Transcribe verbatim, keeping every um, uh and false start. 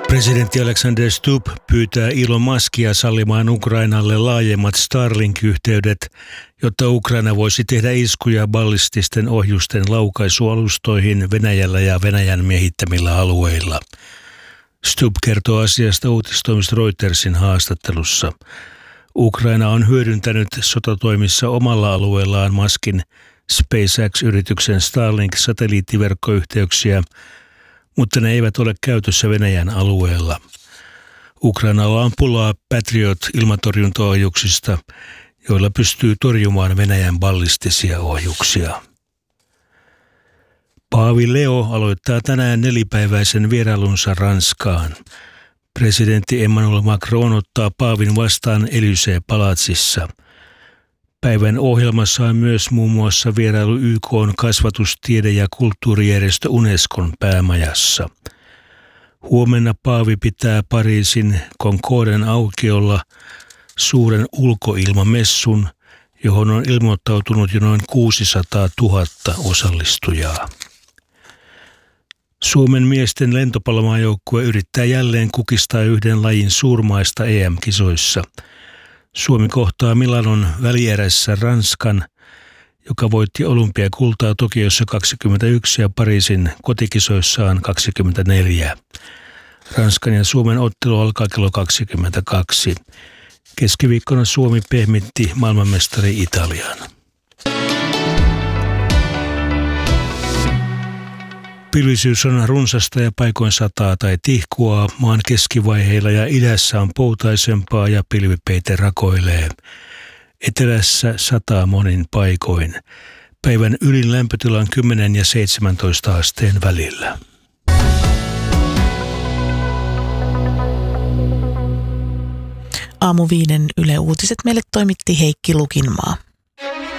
Presidentti Alexander Stubb pyytää Elon Muskia sallimaan Ukrainalle laajemmat Starlink-yhteydet, jotta Ukraina voisi tehdä iskuja ballististen ohjusten laukaisualustoihin Venäjällä ja Venäjän miehittämillä alueilla. Stubb kertoo asiasta uutistoimisto Reutersin haastattelussa. Ukraina on hyödyntänyt sotatoimissa omalla alueellaan Muskin SpaceX-yrityksen Starlink-satelliittiverkkoyhteyksiä, mutta ne eivät ole käytössä Venäjän alueella. Ukrainalla on pulaa Patriot-ilmatorjuntaohjuksista, joilla pystyy torjumaan Venäjän ballistisia ohjuksia. Paavi Leo aloittaa tänään nelipäiväisen vierailunsa Ranskaan. Presidentti Emmanuel Macron ottaa paavin vastaan Élysée-palatsissa. Päivän ohjelmassa on myös muun muassa vierailu Y K:n kasvatus-, tiede- ja kulttuurijärjestö Unescon päämajassa. Huomenna paavi pitää Pariisin Concorden aukiolla suuren ulkoilmamessun, johon on ilmoittautunut jo noin kuusisataatuhatta osallistujaa. Suomen miesten lentopallomaajoukkue yrittää jälleen kukistaa yhden lajin suurmaista E M-kisoissa. Suomi kohtaa Milanon välierässä Ranskan, joka voitti olympiakultaa Tokiossa kaksikymmentäyksi ja Pariisin kotikisoissaan kaksikymmentäneljä. Ranskan ja Suomen ottelu alkaa kello kaksikymmentäkaksi. Keskiviikkona Suomi pehmitti maailmanmestari Italian. Pilvisyys on runsasta ja paikoin sataa tai tihkuaa. Maan keskivaiheilla ja idässä on poutaisempaa ja pilvipeite rakoilee. Etelässä sataa monin paikoin. Päivän ylin lämpötila on kymmenen ja seitsemäntoista asteen välillä. Aamu viiden Yle Uutiset meille toimitti Heikki Lukinmaa.